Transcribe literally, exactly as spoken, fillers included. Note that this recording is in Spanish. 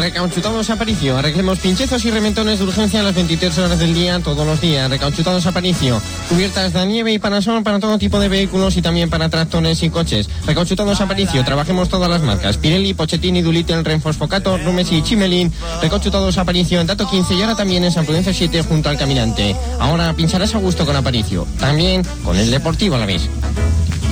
Recauchutados Aparicio. Arreglemos pinchazos y rementones de urgencia a las veintitrés horas del día, todos los días. Recauchutados Aparicio. Cubiertas de nieve y parasol para todo tipo de vehículos y también para tractores y coches. Recauchutados Aparicio. Trabajemos todas las marcas. Pirelli, Pochettini, Dulitel, Renfos, Focato, Rumes y Chimelin. Recauchutados Aparicio en Dato quince y ahora también en San Prudencio siete junto al Caminante. Ahora pincharás a gusto con Aparicio. También con el Deportivo a la vez.